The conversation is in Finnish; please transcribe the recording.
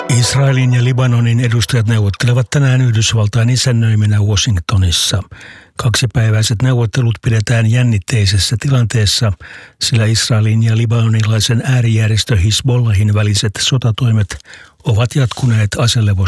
Israelin ja Libanonin edustajat neuvottelevat tänään Yhdysvaltain isännöiminä Washingtonissa. Kaksipäiväiset neuvottelut pidetään jännitteisessä tilanteessa, sillä Israelin ja libanoниlaisen äärijärjestö Hizbollahin väliset sotatoimet ovat jatkuneet aselevosta